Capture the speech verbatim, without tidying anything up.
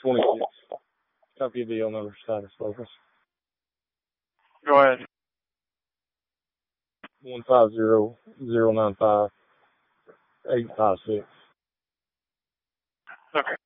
twenty-six. Copy of deal number, status focus. Go ahead. One five zero zero nine five eight five six. Okay.